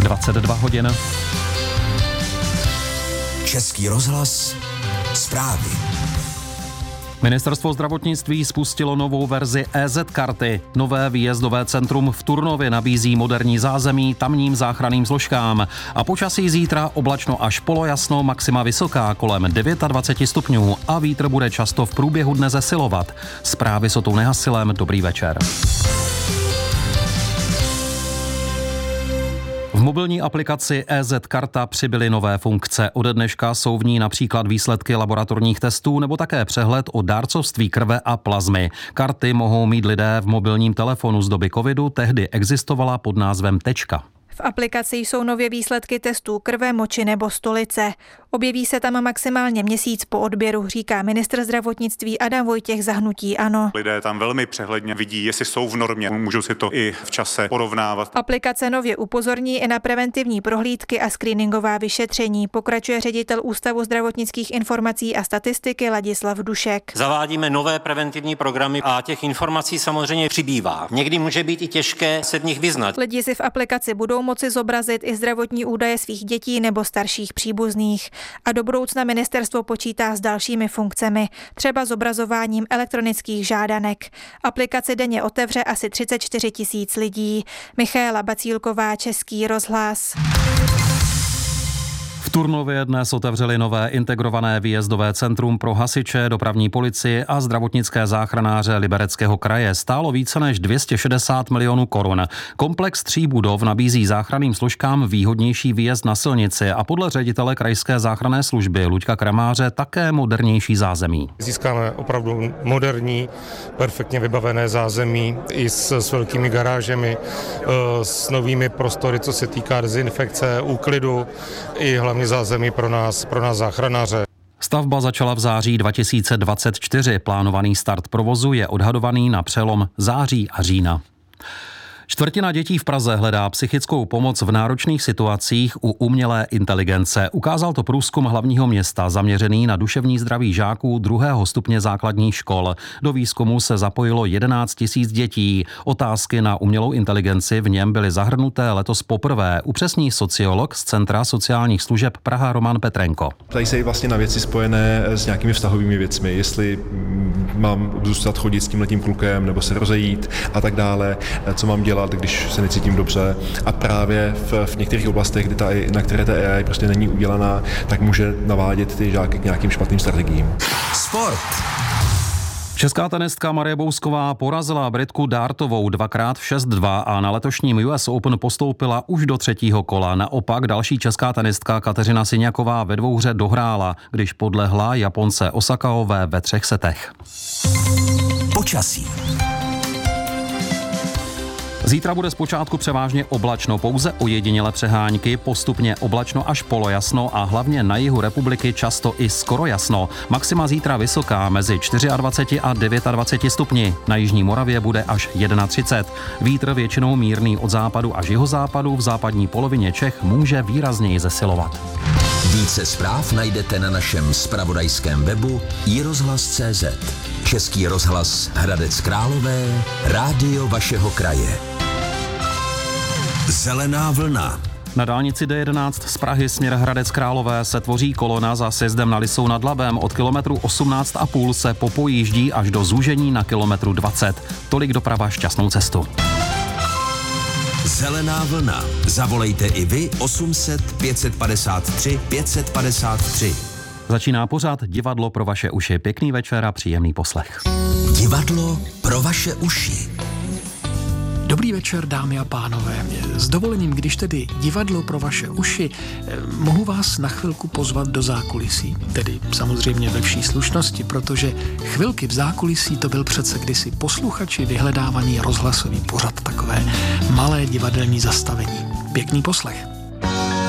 22 hodin. Český rozhlas, zprávy. Ministerstvo zdravotnictví spustilo novou verzi EZ-karty. Nové výjezdové centrum v Turnově nabízí moderní zázemí tamním záchranným složkám. A počasí zítra oblačno až polojasno, maxima vysoká kolem 29 stupňů a vítr bude často v průběhu dne zesilovat. Zprávy s Otou Nehasilem, dobrý večer. V mobilní aplikaci EZ-karta přibyly nové funkce. Ode dneška jsou v ní například výsledky laboratorních testů nebo také přehled o dárcovství krve a plazmy. Karty mohou mít lidé v mobilním telefonu z doby covidu, tehdy existovala pod názvem Tečka. V aplikaci jsou nově výsledky testů krve, moči nebo stolice. Objeví se tam maximálně měsíc po odběru, říká ministr zdravotnictví Adam Vojtěch za hnutí ANO. Lidé tam velmi přehledně vidí, jestli jsou v normě, můžou si to i v čase porovnávat. Aplikace nově upozorní i na preventivní prohlídky a screeningová vyšetření, pokračuje ředitel Ústavu zdravotnických informací a statistiky Ladislav Dušek. Zavádíme nové preventivní programy a těch informací samozřejmě přibývá. Někdy může být i těžké se v nich vyznat. Lidi si v aplikaci budou moci zobrazit i zdravotní údaje svých dětí nebo starších příbuzných. A do budoucna ministerstvo počítá s dalšími funkcemi, třeba zobrazováním elektronických žádanek. Aplikaci denně otevře asi 34 000 lidí. Michaela Bacílková, Český rozhlas. V Turnově dnes otevřeli nové integrované výjezdové centrum pro hasiče, dopravní policii a zdravotnické záchranáře Libereckého kraje. Stálo více než 260 milionů korun. Komplex 3 budov nabízí záchranným složkám výhodnější výjezd na silnici a podle ředitele krajské záchranné služby Luďka Kramáře také modernější zázemí. Získáme opravdu moderní, perfektně vybavené zázemí i s velkými garážemi, s novými prostory, co se týká dezinfekce, úklidu i hlavně zázemí pro nás záchranáře. Stavba začala v září 2024. Plánovaný start provozu je odhadovaný na přelom září a října. Čtvrtina dětí v Praze hledá psychickou pomoc v náročných situacích u umělé inteligence. Ukázal to průzkum hlavního města zaměřený na duševní zdraví žáků 2. stupně základních škol. Do výzkumu se zapojilo 11 000 dětí. Otázky na umělou inteligenci v něm byly zahrnuté letos poprvé, upřesní sociolog z Centra sociálních služeb Praha Roman Petrenko. Ptají se i vlastně na věci spojené s nějakými vztahovými věcmi, jestli mám zůstat chodit s tímhletím klukem nebo se rozejít a tak dále, co mám dělat, když se necítím dobře. A právě v některých oblastech, na které ta AI prostě není udělaná, tak může navádět ty žáky k nějakým špatným strategiím. Sport. Česká tenistka Marie Bousková porazila Britku Dartovou 2x v 6-2 a na letošním US Open postoupila už do 3. kola. Naopak další česká tenistka Kateřina Syňaková ve dvouhře dohrála, když podlehla Japonce Osakaové ve 3 setech. Počasí. Zítra bude zpočátku převážně oblačno, pouze ojedinělé přehánky, postupně oblačno až polojasno a hlavně na jihu republiky často i skoro jasno. Maxima zítra vysoká mezi 24 a 29 stupni. Na jižní Moravě bude až 31. Vítr většinou mírný od západu až jihozápadu, v západní polovině Čech může výrazněji zesilovat. Více zpráv najdete na našem zpravodajském webu iRozhlas.cz. Český rozhlas Hradec Králové, rádio vašeho kraje. Zelená vlna. Na dálnici D11 z Prahy směr Hradec Králové se tvoří kolona za sjezdem na Lisou nad Labem. Od kilometru 18,5 se popojíždí až do zúžení na kilometru 20. Tolik doprava, šťastnou cestu. Zelená vlna. Zavolejte i vy 800 553 553. Začíná pořad Divadlo pro vaše uši. Pěkný večer a příjemný poslech. Divadlo pro vaše uši. Dobrý večer, dámy a pánové. S dovolením, když tedy divadlo pro vaše uši, mohu vás na chvilku pozvat do zákulisí. Tedy samozřejmě ve vší slušnosti, protože chvilky v zákulisí to byl přece kdysi posluchači vyhledávaný rozhlasový pořad, takové malé divadelní zastavení. Pěkný poslech.